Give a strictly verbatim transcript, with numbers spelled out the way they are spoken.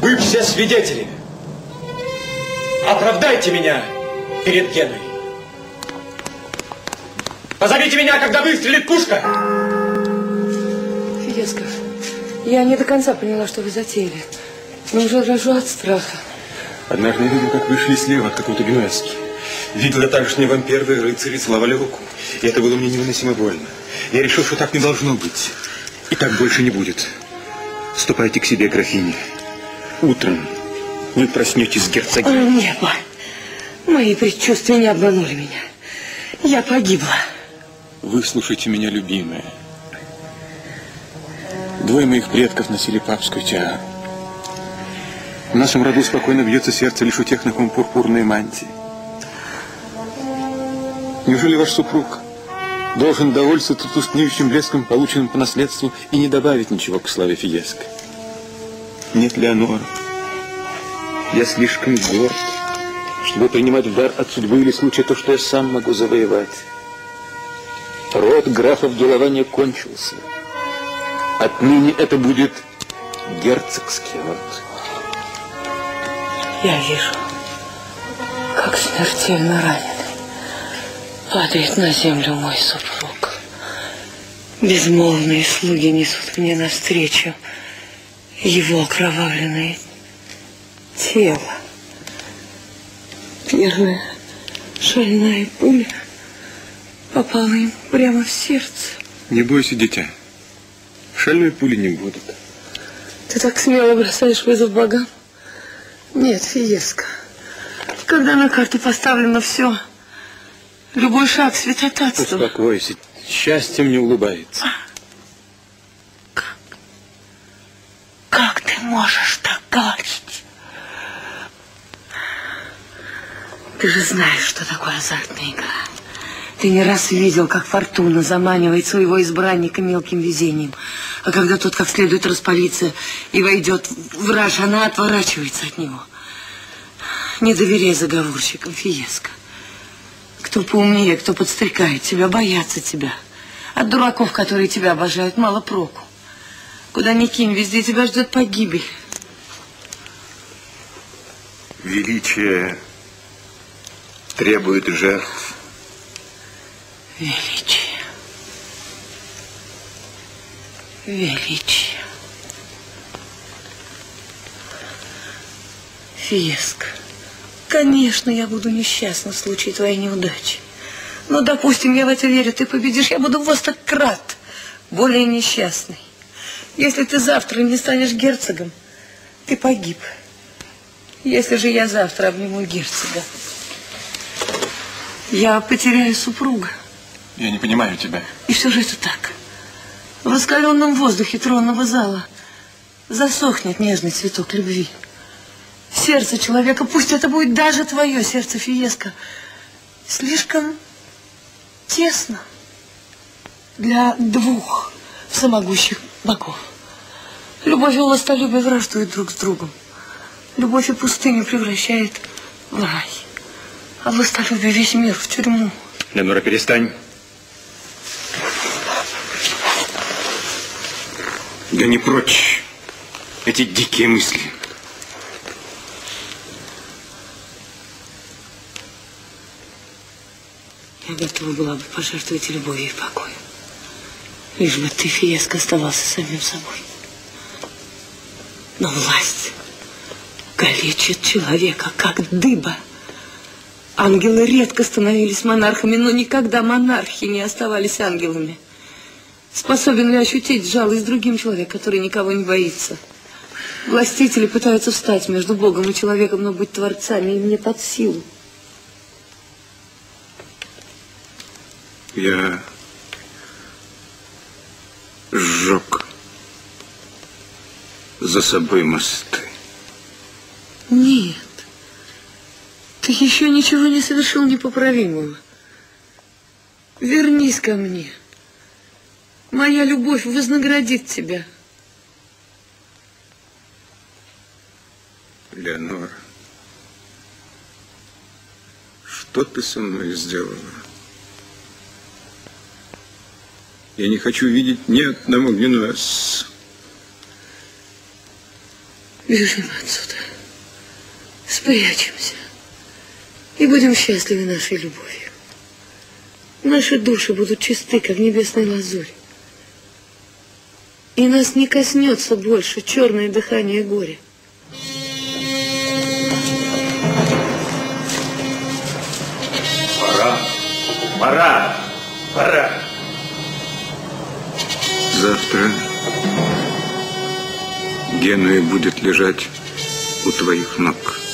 Вы все свидетели. Оправдайте меня перед Геной. Позовите меня, когда выстрелит пушка. Фиеско, я не до конца поняла, что вы затеяли. Но уже дрожу от страха. Однажды я видел, как вы шли слева от какой-то Генуэзки. Видел я также, что мне вам первые рыцари целовали руку. И это было мне невыносимо больно. Я решил, что так не должно быть. И так больше не будет. Ступайте к себе, графиня. Утром вы проснетесь с герцогиней. О, небо! Мои предчувствия не обманули меня. Я погибла. Выслушайте меня, любимая. Двое моих предков носили папскую тиару. В нашем роду спокойно бьется сердце лишь у тех, на ком пурпурные мантии. Неужели ваш супруг должен довольствоваться тускнеющим блеском, полученным по наследству, и не добавить ничего к славе Фиеско? Нет, Леонора, я слишком горд, чтобы принимать в дар от судьбы или случая то, что я сам могу завоевать. Род графов Делавания кончился. Отныне это будет герцогский род. Я вижу, как смертельно раненый падает на землю мой супруг. Безмолвные слуги несут мне навстречу его окровавленное тело. Первая шальная пуля попала им прямо в сердце. Не бойся, дитя. Шальной пули не будет. Ты так смело бросаешь вызов богам? Нет, Фиеско. Когда на карту поставлено все, любой шаг святотатства. Успокойся. Счастье мне улыбается. Как? Как ты можешь так говорить? Ты же знаешь, что такое азартная игра. Ты не раз видел, как фортуна заманивает своего избранника мелким везением. А когда тот как следует распалится и войдет в раж, она отворачивается от него. Не доверяй заговорщикам, Фиеско. Кто поумнее, кто подстрекает тебя, боятся тебя. От дураков, которые тебя обожают, мало проку. Куда ни кинь, везде тебя ждет погибель. Величие требует жертв. Величие. Величие. Фиеско, конечно, я буду несчастна в случае твоей неудачи. Но, допустим, я в это верю, ты победишь, я буду во сто крат более несчастной. Если ты завтра не станешь герцогом, ты погиб. Если же я завтра обниму герцога, я потеряю супруга. Я не понимаю тебя. И все же это так. В раскаленном воздухе тронного зала засохнет нежный цветок любви. Сердце человека, пусть это будет даже твое сердце, Фиеско, слишком тесно для двух всемогущих богов. Любовь и властолюбие враждуют друг с другом. Любовь и пустыню превращает в рай, а властолюбие весь мир в тюрьму. Леонора, перестань. Да не прочь эти дикие мысли. Я готова была бы пожертвовать любовью и покоем. Лишь бы ты, Фиеско, оставался самим собой. Но власть калечит человека, как дыба. Ангелы редко становились монархами, но никогда монархи не оставались ангелами. Способен ли ощутить жалость другим человек, который никого не боится? Властители пытаются встать между Богом и человеком, но быть творцами им не под силу. Я сжег за собой мосты. Нет, ты еще ничего не совершил непоправимого. Вернись ко мне. Моя любовь вознаградит тебя. Леонора, что ты со мной сделала? Я не хочу видеть ни одного Генуэзца. Бежим отсюда. Спрячемся. И будем счастливы нашей любовью. Наши души будут чисты, как небесная лазурь. И нас не коснется больше черное дыхание горя. Пора, пора, пора. Завтра Генуя будет лежать у твоих ног.